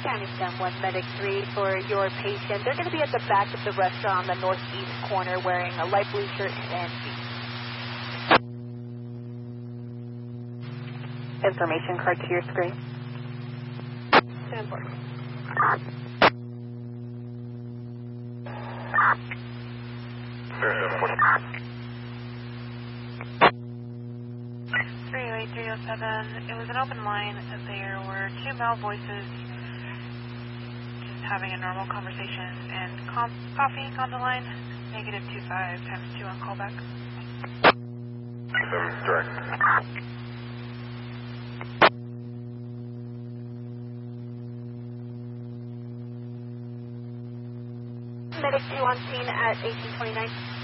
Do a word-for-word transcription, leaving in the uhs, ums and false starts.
County Stem one, Medic three for your patient. They're going to be at the back of the restaurant on the northeast corner wearing a light blue shirt and information card to your screen. Stand for. three oh eight, three oh seven, it was an open line. There were two male voices just having a normal conversation and com coughing on the line. Negative two five times two on callback. seven, direct. Medic two on scene at eighteen twenty-nine.